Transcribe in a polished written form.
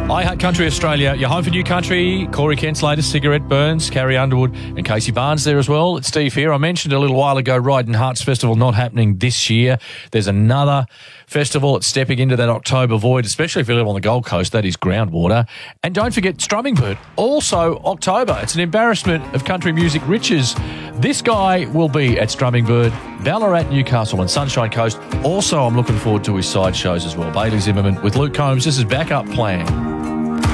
I Hate Country Australia, your home for new country. Corey Kenslater, Cigarette Burns, Carrie Underwood and Casey Barnes there as well. It's Steve here. I mentioned a little while ago Ryden Hearts Festival not happening this year. There's another festival that's stepping into that October void, especially if you live on the Gold Coast. That is Groundwater. And don't forget Strumming Bird, also October. It's an embarrassment of country music riches. This guy will be at Strumming Bird, Ballarat, Newcastle and Sunshine Coast. Also, I'm looking forward to his side shows as well. Bailey Zimmerman with Luke Combs. This is Backup Plan.